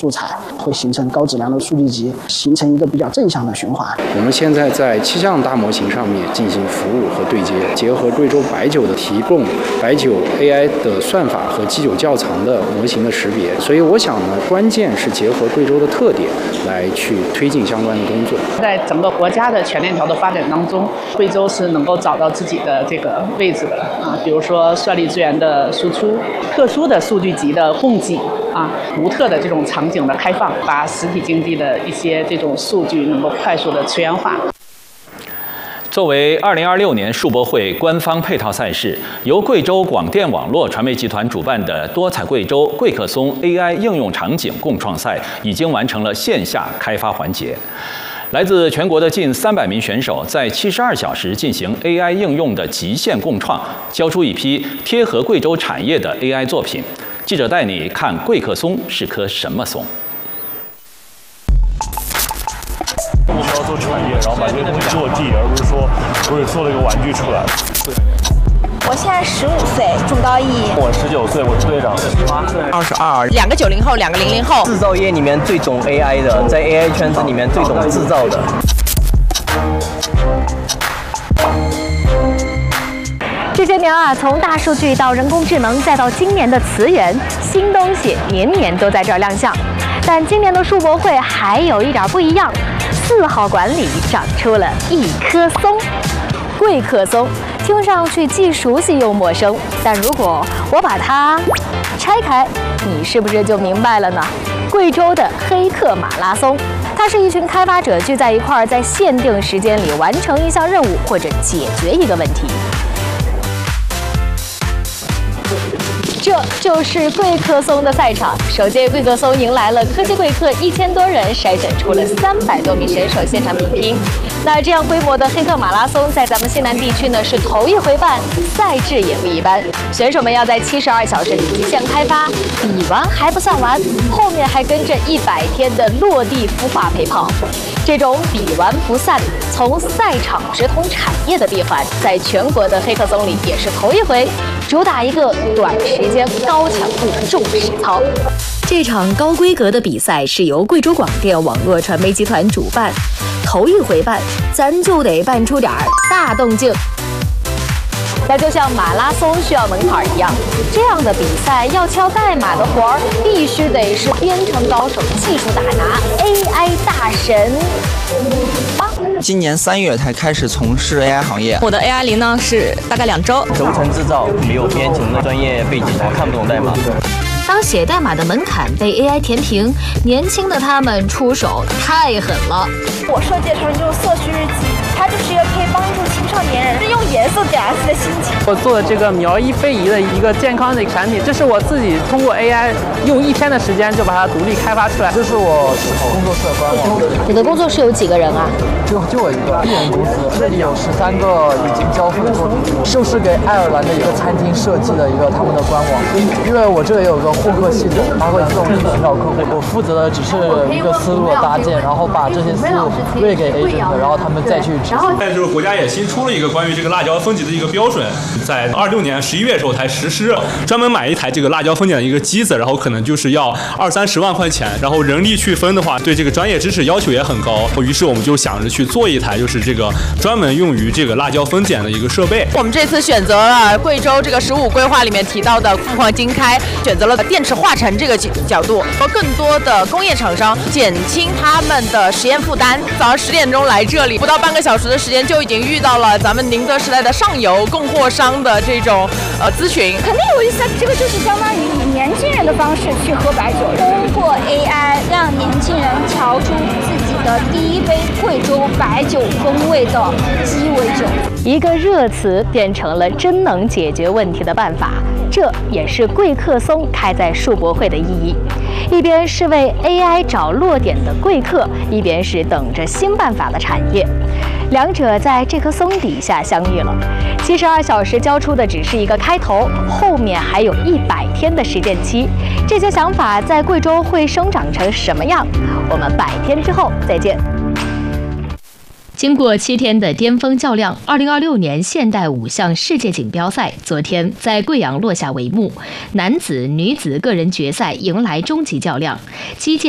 素材，会形成高质量的数据集，形成一个比较正向的循环。 我们现在在气象大模型上面进行服务和对接，结合贵州白酒的提供，白酒 AI 的算法和基酒窖藏的模型的识别。所以我想呢，关键是结合贵州的特点来去推进相关的工作。 在整个国家的全链条的发展当中，贵州是能够找到自己的这个位置的啊，比如说算力资源的输出、特殊的数据集的供给啊、独特的这种场景的开放，把实体经济的一些这种数据能够快速的资源化。 作为2026年世博会官方配套赛事，由贵州广电网络传媒集团主办的多彩贵州贵客松 AI 应用场景共创赛已经完成了线下开发环节。来自全国的近300名选手在72小时进行 AI 应用的极限共创，交出一批贴合贵州产业的 AI 作品。记者带你看贵客松是棵什么松。 我们要做产业，然后把这个东西落地，而不是说做了一个玩具出来。 我现在15岁，中高一。 我19岁，我是队长。18岁 ，22。2个90后，2个00后。 制造业里面最懂 AI 的，在 AI 圈子里面最懂制造的。 这些年啊，从大数据到人工智能，再到今年的词源，新东西年年都在这儿亮相。但今年的世博会还有一点不一样，4号馆里长出了一棵松，贵客松。听上去既熟悉又陌生，但如果我把它拆开，你是不是就明白了呢？贵州的黑客马拉松，它是一群开发者聚在一块儿，在限定时间里完成一项任务或者解决一个问题。这就是贵客松的赛场。首届贵客松迎来了科技贵客1000多人，筛选出了300多名选手现场比拼。那这样规模的黑客马拉松，在咱们西南地区呢是头一回办，赛制也不一般。选手们要在72小时里极限开发，比完还不算完，后面还跟着100天的落地孵化陪跑。这种比完不散，从赛场直通产业的闭环，在全国的黑客松里也是头一回，主打一个短时间高强度重实操。这场高规格的比赛是由贵州广电网络传媒集团主办，头一回办，咱就得办出点大动静。那就像马拉松需要门槛一样，这样的比赛要敲代码的活儿，必须得是编程高手、技术大拿、AI 大神。 今年3月才开始从事 AI 行业， 我的 AI 龄呢是大概2周。 轴承制造没有编程的专业背景，我看不懂代码。 当写代码的门槛被 AI 填平，年轻的他们出手太狠了。 我设计成就是色序日记，它就是一个可以帮助青少年人用颜色表达自己的心情。 我做的这个苗医非遗的一个健康的产品，这是我自己通过 AI 用1天的时间就把它独立开发出来。 这是我工作室的官网。 你的工作室有几个人啊？ 就我一个1人公司，这里有13个已经交付的作品，就是给爱尔兰的一个餐厅设计的一个他们的官网。因为我这里有个获客系统，它会自动去寻找客户，我负责的只是一个思路的搭建，然后把这些思路喂给 agent， 然后他们再去执行。 再就是国家也新出了一个关于这个辣椒分级的一个标准，在26年11月的时候才实施，专门买一台这个辣椒分拣的一个机子，然后可能就是要20-30万块钱，然后人力去分的话，对这个专业知识要求也很高，于是我们就想着去做一台就是这个专门用于这个辣椒分拣的一个设备。 我们这次选择了贵州这个15规划里面提到的凤凰经开，选择了电池化成这个角度，和更多的工业厂商减轻他们的实验负担。早上10点钟来这里，不到半个小时的时间就已经遇到了咱们宁德时代的上游供货商的这种咨询。 肯定有意思，这个就是相当于以年轻人的方式去喝白酒，通过 AI 让年轻人调出自己的第一杯贵州白酒风味的鸡尾酒。 一个热词变成了真能解决问题的办法，这也是贵客松开在世博会的意义。一边是为 AI 找落点的贵客，一边是等着新办法的产业，两者在这棵松底下相遇了。72小时交出的只是一个开头，后面还有100天的实践期。这些想法在贵州会生长成什么样？我们100天之后再见。经过7天的巅峰较量，2026年现代5项世界锦标赛昨天在贵阳落下帷幕，男子、女子个人决赛迎来终极较量，击剑。